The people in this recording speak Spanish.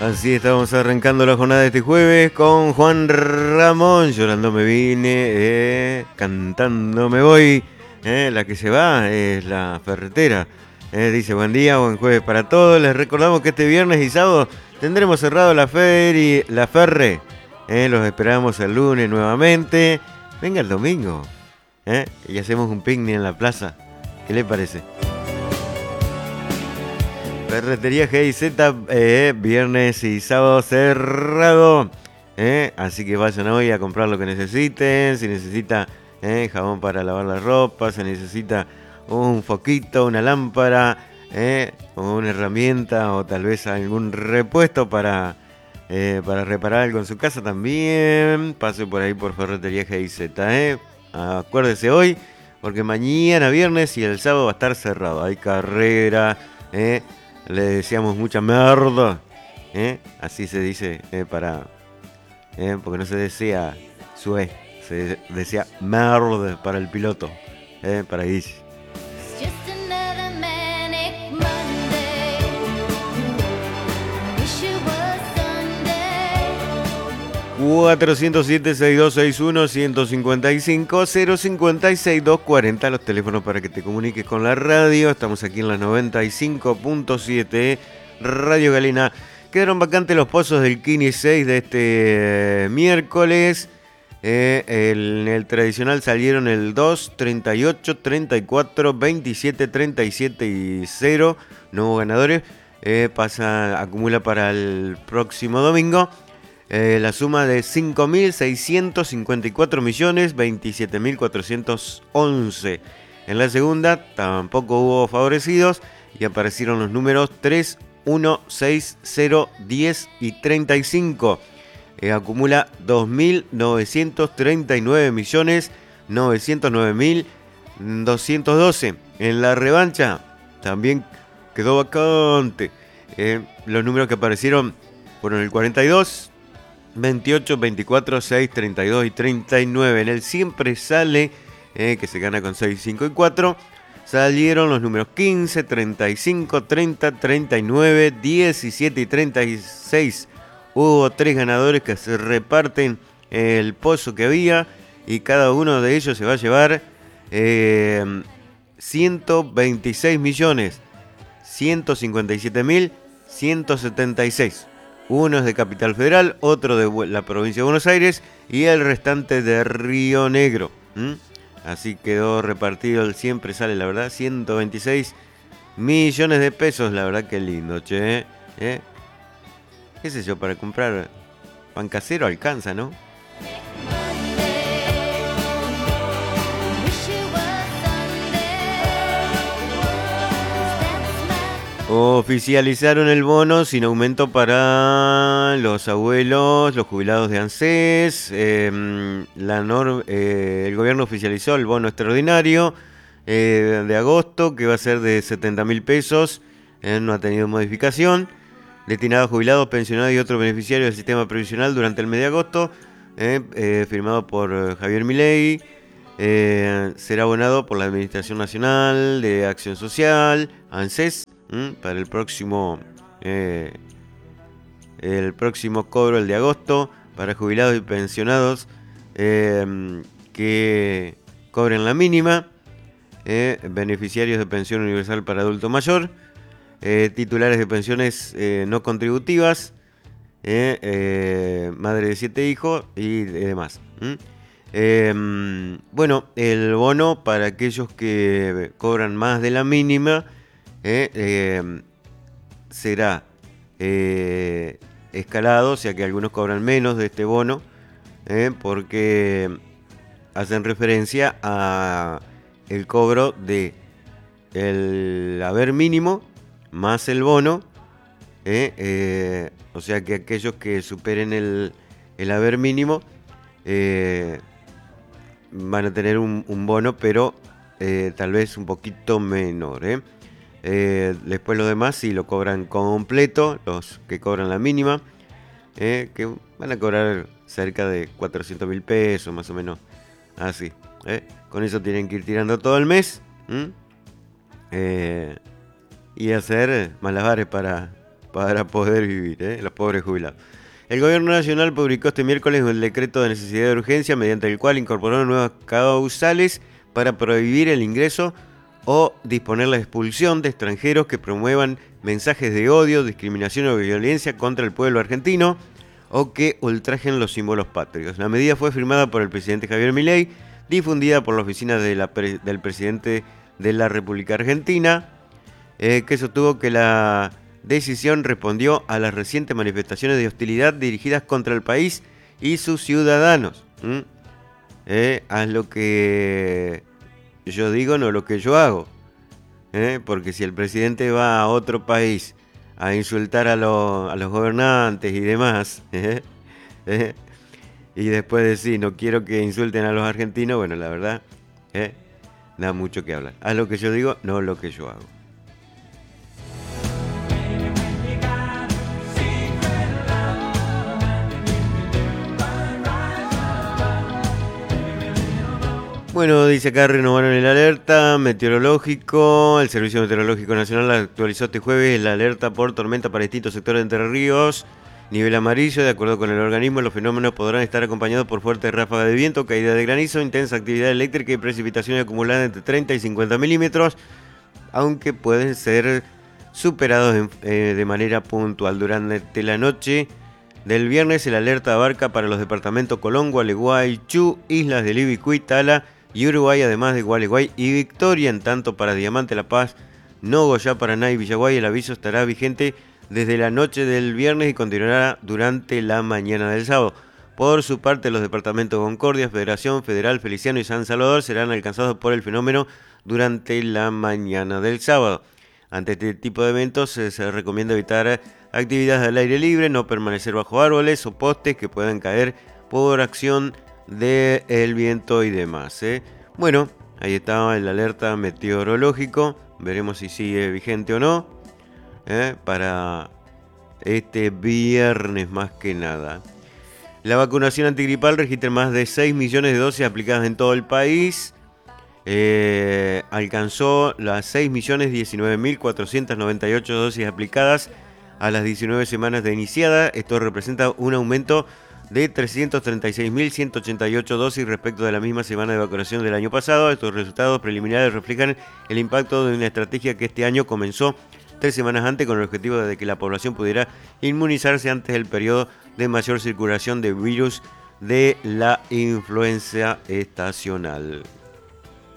Así estamos arrancando la jornada de este jueves con Juan Ramón. Llorando me vine, cantando me voy. La que se va es la ferretera. Dice buen día, buen jueves para todos. Les recordamos que este viernes y sábado tendremos cerrado la Ferre. Los esperamos el lunes nuevamente. Venga el domingo. Y hacemos un picnic en la plaza. ¿Qué le parece? Ferretería GIZ, viernes y sábado cerrado. Así que vayan hoy a comprar lo que necesiten. Si necesita jabón para lavar la ropa, se necesita un foquito, una lámpara, o una herramienta, o tal vez algún repuesto para reparar algo en su casa también. Pase por ahí por Ferretería GIZ. Acuérdese hoy, porque mañana viernes y el sábado va a estar cerrado. Hay carrera. Le deseamos mucha merda, así se dice, porque no se desea sué, se desea merda para el piloto, para Guille. 407-6261-155-056-240, los teléfonos para que te comuniques con la radio. Estamos aquí en la 95.7, Radio Galena. Quedaron vacantes los pozos del Kini 6 de este miércoles. En el tradicional salieron el 2, 38, 34, 27, 37 y 0. No hubo ganadores. Acumula para el próximo domingo. La suma de 5.654.027.411. En la segunda tampoco hubo favorecidos y aparecieron los números 3, 1, 6, 0, 10 y 35. Acumula 2.939.909.212. En la revancha también quedó vacante. Los números que aparecieron fueron el 42, 28, 24, 6, 32 y 39. En el siempre sale, que se gana con 6, 5 y 4, salieron los números 15, 35, 30, 39, 17 y 36. Hubo 3 ganadores que se reparten el pozo que había y cada uno de ellos se va a llevar 126.157.176. Uno es de Capital Federal, otro de la provincia de Buenos Aires y el restante de Río Negro. Así quedó repartido el siempre sale, la verdad, 126 millones de pesos. La verdad que lindo, che. ¿Qué sé yo? Para comprar pan casero alcanza, ¿no? Oficializaron el bono sin aumento para los abuelos, los jubilados de ANSES. El gobierno oficializó el bono extraordinario de agosto, que va a ser de 70.000 pesos. No ha tenido modificación. Destinado a jubilados, pensionados y otros beneficiarios del sistema previsional durante el mes de agosto. Firmado por Javier Milei. Será abonado por la Administración Nacional de Acción Social, ANSES. Para el próximo cobro, el de agosto, para jubilados y pensionados que cobren la mínima, beneficiarios de pensión universal para adulto mayor, titulares de pensiones no contributivas, madre de 7 hijos y demás. Bueno, el bono para aquellos que cobran más de la mínima será escalado, o sea que algunos cobran menos de este bono, porque hacen referencia a el cobro de el haber mínimo más el bono, o sea que aquellos que superen el haber mínimo van a tener un bono, pero tal vez un poquito menor, después los demás sí lo cobran completo, los que cobran la mínima, que van a cobrar cerca de 400.000 pesos, más o menos, así. Con eso tienen que ir tirando todo el mes, y hacer malabares para para poder vivir, los pobres jubilados. El gobierno nacional publicó este miércoles el decreto de necesidad de urgencia mediante el cual incorporó nuevas causales para prohibir el ingreso o disponer la expulsión de extranjeros que promuevan mensajes de odio, discriminación o violencia contra el pueblo argentino o que ultrajen los símbolos patrios. La medida fue firmada por el presidente Javier Milei, difundida por la oficina del presidente de la República Argentina, que sostuvo que la decisión respondió a las recientes manifestaciones de hostilidad dirigidas contra el país y sus ciudadanos. Haz lo que yo digo, no lo que yo hago. Porque si el presidente va a otro país a insultar a los gobernantes y demás, y después decir, no quiero que insulten a los argentinos, bueno, la verdad, da mucho que hablar. Haz lo que yo digo, no lo que yo hago. Bueno, dice acá, renovaron el alerta meteorológico. El Servicio Meteorológico Nacional actualizó este jueves la alerta por tormenta para distintos sectores de Entre Ríos. Nivel amarillo, de acuerdo con el organismo, los fenómenos podrán estar acompañados por fuertes ráfagas de viento, caída de granizo, intensa actividad eléctrica y precipitaciones acumuladas entre 30 y 50 milímetros, aunque pueden ser superados de manera puntual. Durante la noche del viernes, el alerta abarca para los departamentos Colón, Gualeguay, Chubut, Islas del Ibicuí, Tala y Uruguay, además de Gualeguay y Victoria. En tanto, para Diamante, La Paz, Nogoyá, Paraná y Villaguay, el aviso estará vigente desde la noche del viernes y continuará durante la mañana del sábado. Por su parte, los departamentos Concordia, Federación, Federal, Feliciano y San Salvador serán alcanzados por el fenómeno durante la mañana del sábado. Ante este tipo de eventos se recomienda evitar actividades al aire libre, no permanecer bajo árboles o postes que puedan caer por acción del viento y demás. Bueno, ahí estaba el alerta meteorológico. Veremos si sigue vigente o no para este viernes más que nada. La vacunación antigripal registra más de 6 millones de dosis aplicadas en todo el país. Alcanzó las 6.019.498 dosis aplicadas a las 19 semanas de iniciada. Esto representa un aumento de 336.188 dosis respecto de la misma semana de vacunación del año pasado. Estos resultados preliminares reflejan el impacto de una estrategia que este año comenzó 3 semanas antes con el objetivo de que la población pudiera inmunizarse antes del periodo de mayor circulación de virus de la influenza estacional.